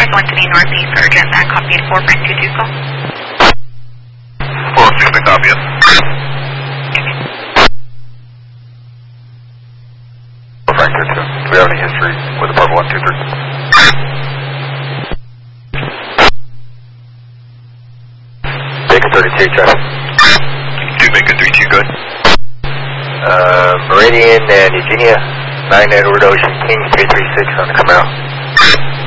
1 Northeast, Urgent, that copy 4.22 call. 460 copy it. Frank 2. Do we have any history with the Purple 123? Bacon 32, traffic. 2 Bacon 32, good. Meridian and Eugenia, 9 Edward Ocean King 336 on the come out.